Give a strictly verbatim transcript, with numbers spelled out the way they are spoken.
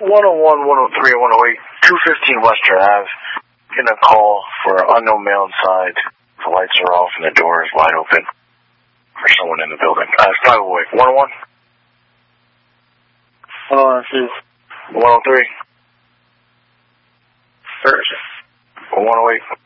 one oh one, one oh three, one oh eight, two fifteen Western Ave. Getting a call for an unknown male inside. The lights are off and the door is wide open for someone in the building. Uh, it's five oh eight. one oh one? Oh, this is one oh three. Thursday. one oh eight.